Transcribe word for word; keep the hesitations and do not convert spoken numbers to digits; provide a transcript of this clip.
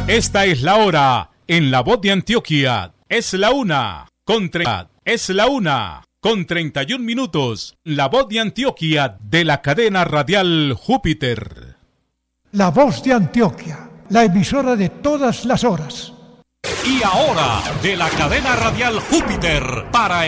Esta es la hora en La Voz de Antioquia. Es la una con tre- es la una con treinta y un minutos. La Voz de Antioquia de la cadena radial Júpiter. La Voz de Antioquia, la emisora de todas las horas. Y ahora de la cadena radial Júpiter para